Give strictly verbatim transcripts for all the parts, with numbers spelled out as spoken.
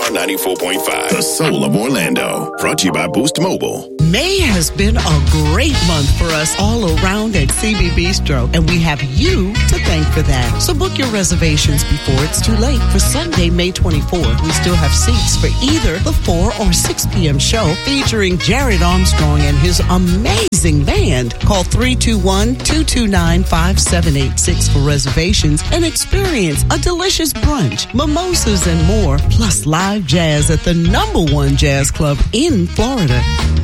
R ninety-four point five, the soul of Orlando. Brought to you by Boost Mobile. May has been a great month for us all around at C B Bistro, and we have you to thank for that. So book your reservations before it's too late. For Sunday, May twenty-fourth, we still have seats for either the four or six p.m. show featuring Jared Armstrong and his amazing band. Call three two one, two two nine, five seven eight six for reservations and experience a delicious brunch, mimosas, and more, plus live jazz at the number one jazz club in Florida.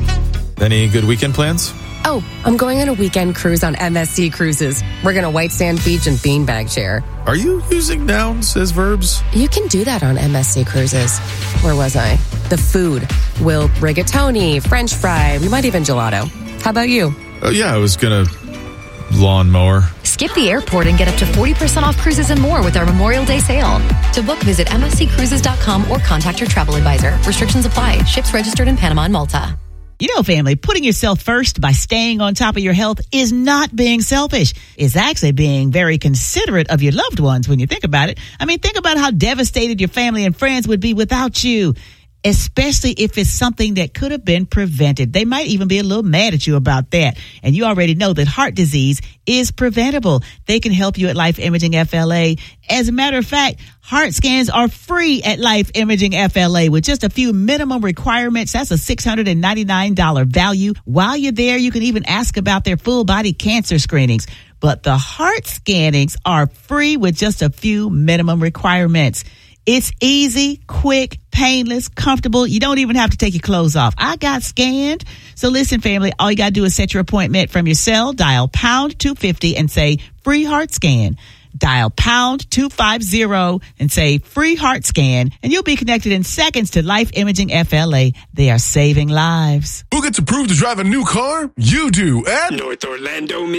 Any good weekend plans? Oh, I'm going on a weekend cruise on M S C Cruises. We're going to White Sand Beach and Beanbag Chair. Are you using nouns as verbs? You can do that on M S C Cruises. Where was I? The food. We'll rigatoni, French fry, we might even gelato. How about you? Uh, yeah, I was going to lawnmower. Skip the airport and get up to forty percent off cruises and more with our Memorial Day sale. To book, visit M S C cruises dot com or contact your travel advisor. Restrictions apply. Ships registered in Panama and Malta. You know, family, putting yourself first by staying on top of your health is not being selfish. It's actually being very considerate of your loved ones when you think about it. I mean, think about how devastated your family and friends would be without you, especially if it's something that could have been prevented. They might even be a little mad at you about that. And you already know that heart disease is preventable. They can help you at Life Imaging F L A. As a matter of fact, heart scans are free at Life Imaging F L A with just a few minimum requirements. That's a six hundred ninety-nine dollars value. While you're there, you can even ask about their full body cancer screenings. But the heart scannings are free with just a few minimum requirements. It's easy, quick, painless, comfortable. You don't even have to take your clothes off. I got scanned. So listen, family, all you got to do is set your appointment from your cell, dial pound two fifty and say free heart scan. Dial pound two fifty and say free heart scan, and you'll be connected in seconds to Life Imaging F L A. They are saving lives. Who gets approved to drive a new car? You do at North Orlando